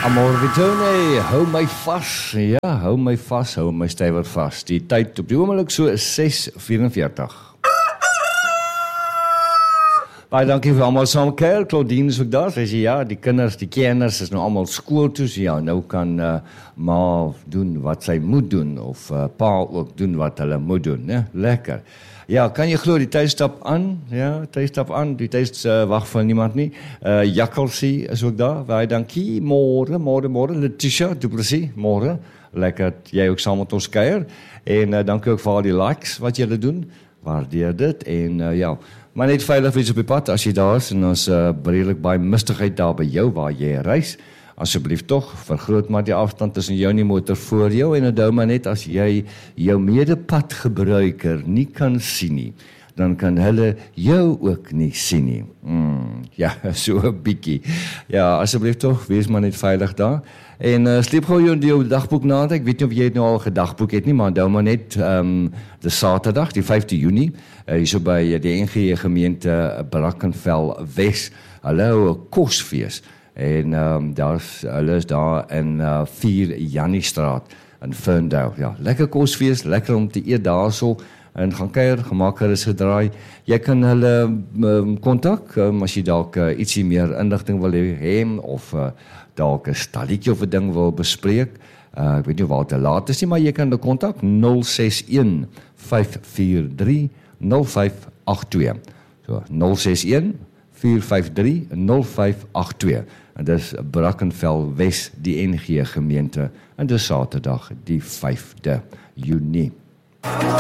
Amorvitone, hou my vas, ja, hou my vas, hou my stywer vas. Die tyd op die oomblik so is 6:44. Baie dankie vir almal saam kuier. Claudine is ook daar. Sy sê ja, die kinders, die kenners is nou almal skool toe. So ja, nou kan ma doen wat sy moet doen of pa ook doen wat hulle moet doen, né? Lekker. Ja, kan jy glo die tyd stap aan? Ja, tyd stap aan. Die tyd wag vir niemand nie. Jakkalsie is ook daar. Baie dankie. Môre. Letitia Du Plessis, môre. Lekker dat jy ook saam met ons kuier. En dankie ook vir al die likes wat julle doen. Waardeer dit en ja, maar net veilig wees op die pad as jy daar is en ons redelik baie mistigheid daar by jou waar jy reis. Asseblief tog, vergroot maar die afstand tussen jou en die motor voor jou en onthou maar net as jy jou medepadgebruiker nie kan sien nie, dan kan hulle jou ook nie sien nie. Ja, so 'n bietjie. Ja, asseblief tog, wees maar net veilig daar. En sleep gou jou dagboek na. Ek weet nie of jy het nou al 'n gedagboek het nie, maar onthou maar net die Saterdag, die 5de Junie, hierso by die NG gemeente Brackenfell Wes. Hulle 'n kosfees. En hulle is daar in 4 Janniestraat in Ferndale. Ja, lekker kosfees, lekker om te eet daarso en gaan kuier, gemaak is gedraai. Jy kan hulle kontak as jy dalk ietsie meer inligting wil hê of dalk 'n stalletjie of 'n ding wil bespreek. Ek weet nie waar te laat is nie, maar jy kan hulle kontak 061 543 0582. So 061 453 0582. En dis Brackenfell Wes, die NG gemeente, en dis Saterdag die 5de Junie.